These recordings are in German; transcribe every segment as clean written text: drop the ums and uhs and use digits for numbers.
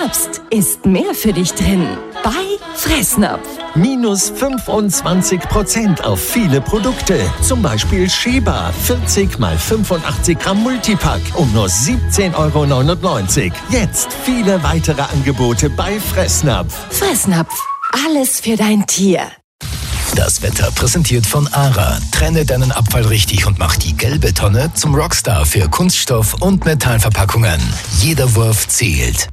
Obst ist mehr für dich drin. Bei Fressnapf. Minus 25% auf viele Produkte. Zum Beispiel Sheba 40 x 85 Gramm Multipack um nur 17,99 €. Jetzt viele weitere Angebote bei Fressnapf. Fressnapf. Alles für dein Tier. Das Wetter präsentiert von ARA. Trenne deinen Abfall richtig und mach die gelbe Tonne zum Rockstar für Kunststoff- und Metallverpackungen. Jeder Wurf zählt.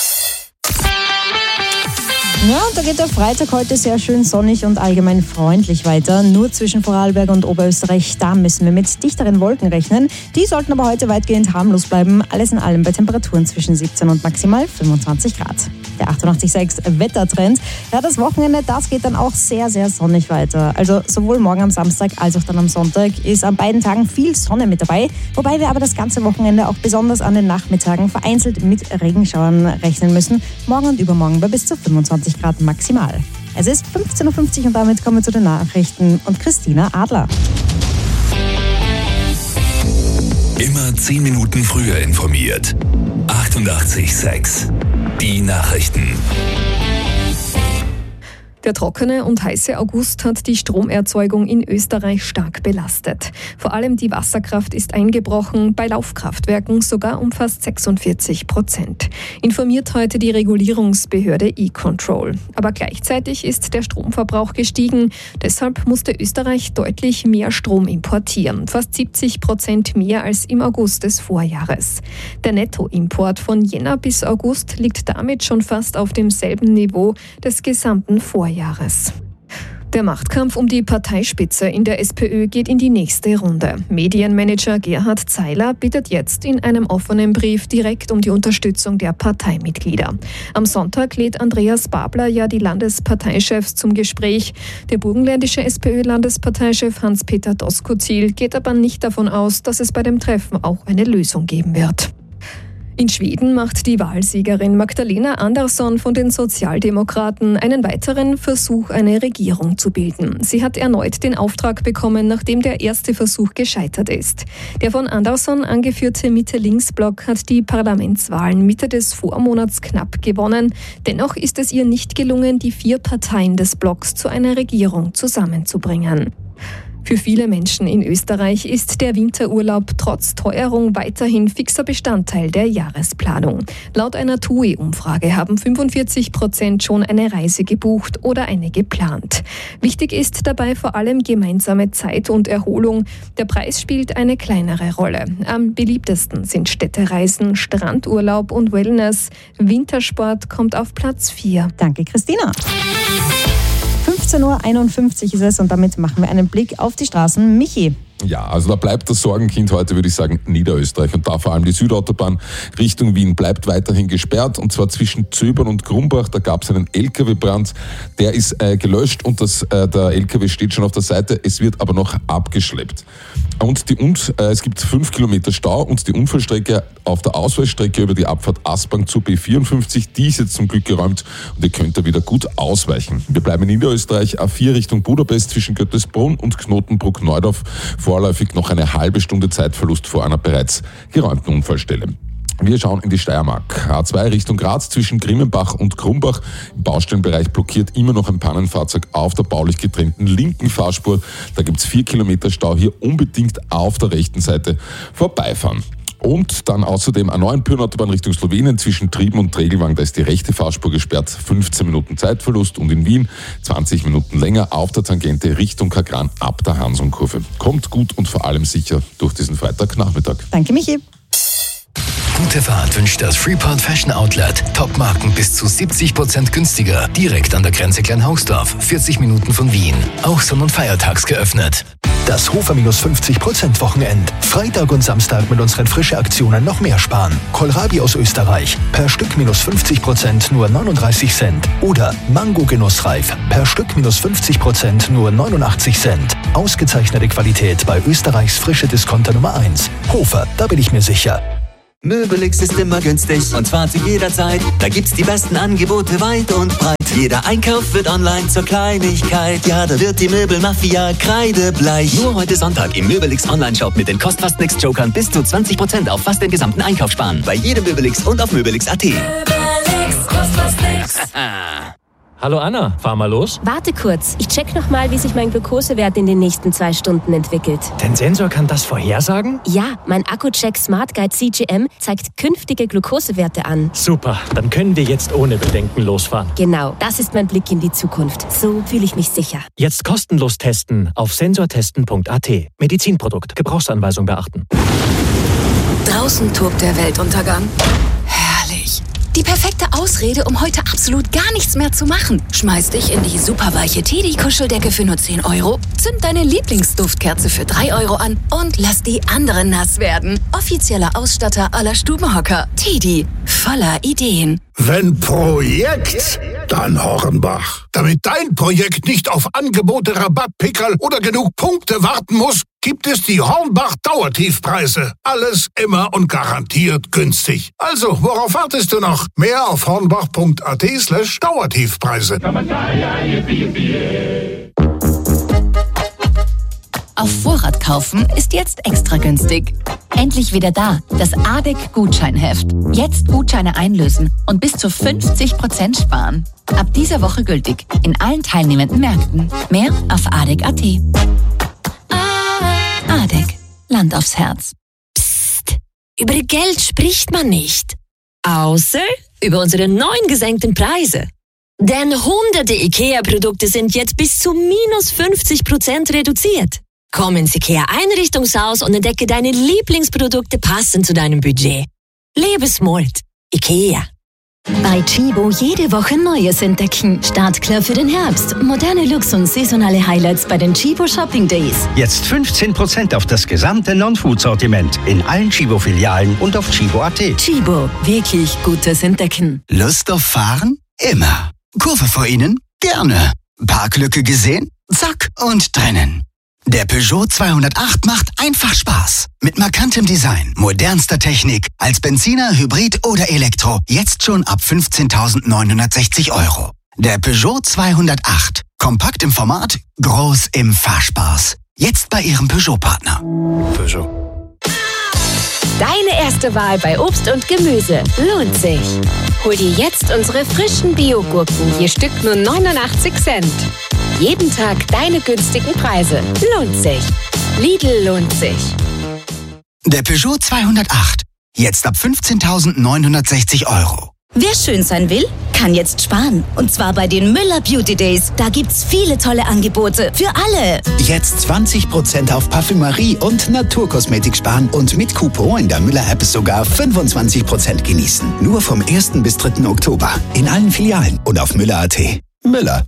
Ja, da geht der Freitag heute sehr schön sonnig und allgemein freundlich weiter. Nur zwischen Vorarlberg und Oberösterreich, da müssen wir mit dichteren Wolken rechnen. Die sollten aber heute weitgehend harmlos bleiben. Alles in allem bei Temperaturen zwischen 17 und maximal 25 Grad. Der 88,6 Wettertrend. Ja, das Wochenende, das geht dann auch sehr, sehr sonnig weiter. Also sowohl morgen am Samstag als auch dann am Sonntag ist an beiden Tagen viel Sonne mit dabei. Wobei wir aber das ganze Wochenende auch besonders an den Nachmittagen vereinzelt mit Regenschauern rechnen müssen. Morgen und übermorgen bei bis zu 25 Grad maximal. Es ist 15:50 Uhr und damit kommen wir zu den Nachrichten und Christina Adler. Immer 10 Minuten früher informiert. 88,6. Die Nachrichten. Der trockene und heiße August hat die Stromerzeugung in Österreich stark belastet. Vor allem die Wasserkraft ist eingebrochen, bei Laufkraftwerken sogar um fast 46%. Informiert heute die Regulierungsbehörde E-Control. Aber gleichzeitig ist der Stromverbrauch gestiegen. Deshalb musste Österreich deutlich mehr Strom importieren. Fast 70% mehr als im August des Vorjahres. Der Nettoimport von Jänner bis August liegt damit schon fast auf demselben Niveau des gesamten Vorjahres. Der Machtkampf um die Parteispitze in der SPÖ geht in die nächste Runde. Medienmanager Gerhard Zeiler bittet jetzt in einem offenen Brief direkt um die Unterstützung der Parteimitglieder. Am Sonntag lädt Andreas Babler ja die Landesparteichefs zum Gespräch. Der burgenländische SPÖ-Landesparteichef Hans-Peter Doskozil geht aber nicht davon aus, dass es bei dem Treffen auch eine Lösung geben wird. In Schweden macht die Wahlsiegerin Magdalena Andersson von den Sozialdemokraten einen weiteren Versuch, eine Regierung zu bilden. Sie hat erneut den Auftrag bekommen, nachdem der erste Versuch gescheitert ist. Der von Andersson angeführte Mitte-Links-Block hat die Parlamentswahlen Mitte des Vormonats knapp gewonnen. Dennoch ist es ihr nicht gelungen, die 4 Parteien des Blocks zu einer Regierung zusammenzubringen. Für viele Menschen in Österreich ist der Winterurlaub trotz Teuerung weiterhin fixer Bestandteil der Jahresplanung. Laut einer TUI-Umfrage haben 45% schon eine Reise gebucht oder eine geplant. Wichtig ist dabei vor allem gemeinsame Zeit und Erholung. Der Preis spielt eine kleinere Rolle. Am beliebtesten sind Städtereisen, Strandurlaub und Wellness. Wintersport kommt auf Platz 4. Danke, Christina. 15:51 Uhr ist es und damit machen wir einen Blick auf die Straßen. Michi. Ja, also da bleibt das Sorgenkind heute, würde ich sagen, Niederösterreich. Und da vor allem die Südautobahn Richtung Wien bleibt weiterhin gesperrt. Und zwar zwischen Zöbern und Grumbach. Da gab es einen LKW-Brand. Der ist gelöscht und der LKW steht schon auf der Seite. Es wird aber noch abgeschleppt. Und es gibt 5 Kilometer Stau und die Unfallstrecke auf der Ausweichstrecke über die Abfahrt Aspang zu B54, die ist jetzt zum Glück geräumt und ihr könnt da wieder gut ausweichen. Wir bleiben in Niederösterreich, A4 Richtung Budapest zwischen Göttesbrunn und Knotenbruck-Neudorf. Vorläufig noch eine halbe Stunde Zeitverlust vor einer bereits geräumten Unfallstelle. Wir schauen in die Steiermark. A2 Richtung Graz zwischen Grimmenbach und Krumbach. Im Baustellenbereich blockiert immer noch ein Pannenfahrzeug auf der baulich getrennten linken Fahrspur. Da gibt es 4 Kilometer Stau. Hier unbedingt auf der rechten Seite vorbeifahren. Und dann außerdem A9 Pyrnautobahn Richtung Slowenien zwischen Trieben und Tregelwang. Da ist die rechte Fahrspur gesperrt, 15 Minuten Zeitverlust. Und in Wien 20 Minuten länger auf der Tangente Richtung Kagran ab der Hansumkurve. Kommt gut und vor allem sicher durch diesen Freitagnachmittag. Danke, Michi. Gute Fahrt wünscht das Freeport Fashion Outlet. Top-Marken bis zu 70% günstiger. Direkt an der Grenze Kleinhausdorf, 40 Minuten von Wien. Auch sonn- und feiertags geöffnet. Das Hofer minus 50% Wochenend. Freitag und Samstag mit unseren frische Aktionen noch mehr sparen. Kohlrabi aus Österreich. Per Stück minus 50% nur 39 Cent. Oder Mango Genussreif. Per Stück minus 50% nur 89 Cent. Ausgezeichnete Qualität bei Österreichs frische Discounter Nummer 1. Hofer, da bin ich mir sicher. Möbelix ist immer günstig und zwar zu jeder Zeit. Da gibt's die besten Angebote weit und breit. Jeder Einkauf wird online zur Kleinigkeit. Ja, da wird die Möbelmafia kreidebleich. Nur heute Sonntag im Möbelix Online-Shop mit den Kost-Fast-Nix-Jokern bis zu 20% auf fast den gesamten Einkauf sparen. Bei jedem Möbelix und auf Möbelix.at. Möbelix. fast nix. Hallo Anna, fahr mal los. Warte kurz, ich check noch mal, wie sich mein Glukosewert in den nächsten 2 Stunden entwickelt. Dein Sensor kann das vorhersagen? Ja, mein Akku-Check Smart Guide CGM zeigt künftige Glukosewerte an. Super, dann können wir jetzt ohne Bedenken losfahren. Genau, das ist mein Blick in die Zukunft. So fühle ich mich sicher. Jetzt kostenlos testen auf sensortesten.at. Medizinprodukt, Gebrauchsanweisung beachten. Draußen tobt der Weltuntergang. Herrlich. Die perfekte Ausrede, um heute absolut gar nichts mehr zu machen. Schmeiß dich in die superweiche Teddy-Kuscheldecke für nur 10 €, zünd deine Lieblingsduftkerze für 3 € an und lass die anderen nass werden. Offizieller Ausstatter aller Stubenhocker. Teddy, voller Ideen. Wenn Projekt, dann Hornbach. Damit dein Projekt nicht auf Angebote, Rabattpickerl oder genug Punkte warten muss, gibt es die Hornbach-Dauertiefpreise. Alles immer und garantiert günstig. Also, worauf wartest du noch? Mehr auf hornbach.at/Dauertiefpreise. Auf Vorrat kaufen ist jetzt extra günstig. Endlich wieder da, das ADEC-Gutscheinheft. Jetzt Gutscheine einlösen und bis zu 50% sparen. Ab dieser Woche gültig in allen teilnehmenden Märkten. Mehr auf ADEC.at. ADEC, Land aufs Herz. Psst, über Geld spricht man nicht. Außer über unsere neuen gesenkten Preise. Denn hunderte IKEA-Produkte sind jetzt bis zu minus 50% reduziert. Komm ins IKEA-Einrichtungshaus und entdecke deine Lieblingsprodukte passend zu deinem Budget. Lebe smart. IKEA. Bei Chibo jede Woche Neues entdecken. Startklar für den Herbst. Moderne Looks und saisonale Highlights bei den Chibo Shopping Days. Jetzt 15% auf das gesamte Non-Food-Sortiment in allen Chibo-Filialen und auf chibo.at. Chibo, wirklich gutes Entdecken. Lust auf Fahren? Immer. Kurve vor Ihnen? Gerne. Parklücke gesehen? Zack und drinnen. Der Peugeot 208 macht einfach Spaß. Mit markantem Design, modernster Technik, als Benziner, Hybrid oder Elektro. Jetzt schon ab 15.960 €. Der Peugeot 208. Kompakt im Format, groß im Fahrspaß. Jetzt bei Ihrem Peugeot-Partner. Peugeot. Deine erste Wahl bei Obst und Gemüse lohnt sich. Hol dir jetzt unsere frischen Bio-Gurken, je Stück nur 89 Cent. Jeden Tag deine günstigen Preise. Lohnt sich. Lidl lohnt sich. Der Peugeot 208. Jetzt ab 15.960 €. Wer schön sein will, kann jetzt sparen. Und zwar bei den Müller Beauty Days. Da gibt's viele tolle Angebote für alle. Jetzt 20% auf Parfümerie und Naturkosmetik sparen und mit Coupon in der Müller-App sogar 25% genießen. Nur vom 1. bis 3. Oktober. In allen Filialen und auf Müller.at. Müller.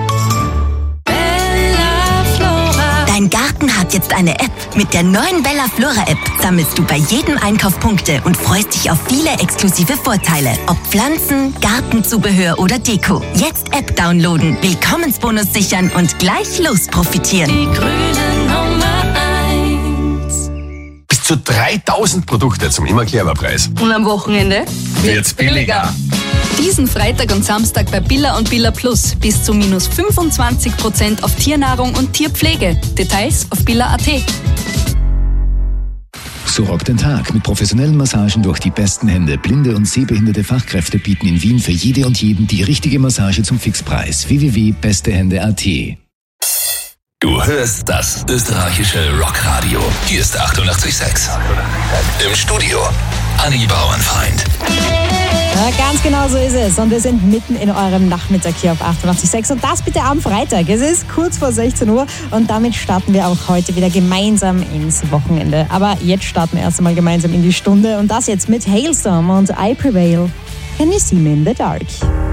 Dein Garten hat jetzt eine App. Mit der neuen Bella Flora App sammelst du bei jedem Einkauf Punkte und freust dich auf viele exklusive Vorteile. Ob Pflanzen, Gartenzubehör oder Deko. Jetzt App downloaden, Willkommensbonus sichern und gleich los profitieren. Die grüne Nummer 1. Bis zu 3.000 Produkte zum immer Clever-Preis. Und am Wochenende wird's billiger. Diesen Freitag und Samstag bei Billa und Billa Plus bis zu minus 25% auf Tiernahrung und Tierpflege. Details auf billa.at. So rockt den Tag mit professionellen Massagen durch die besten Hände. Blinde und sehbehinderte Fachkräfte bieten in Wien für jede und jeden die richtige Massage zum Fixpreis. www.bestehände.at. Du hörst das österreichische Rockradio. Hier ist 88,6. Im Studio Anni Bauernfeind. Ja, ganz genau so ist es. Und wir sind mitten in eurem Nachmittag hier auf 88,6. Und das bitte am Freitag. Es ist kurz vor 16 Uhr und damit starten wir auch heute wieder gemeinsam ins Wochenende. Aber jetzt starten wir erst einmal gemeinsam in die Stunde und das jetzt mit Hailstorm und I Prevail. Can you see me in the dark?